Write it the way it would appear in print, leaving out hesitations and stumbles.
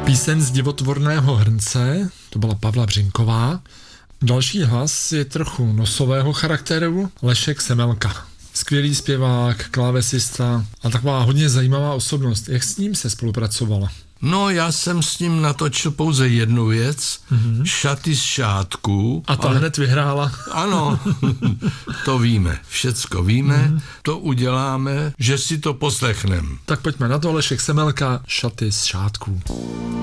Píseň z Divotvorného hrnce, to byla Pavla Břinková. Další hlas je trochu nosového charakteru, Lešek Semelka. Skvělý zpěvák, klávesista a taková hodně zajímavá osobnost. Jak s ním se spolupracovala? No, já jsem s ním natočil pouze jednu věc, Šaty z šátků. A ta hned vyhrála. Ano, to víme, všecko víme, to uděláme, že si to poslechneme. Tak pojďme na to, Lešek Semelka, Šaty z šátků.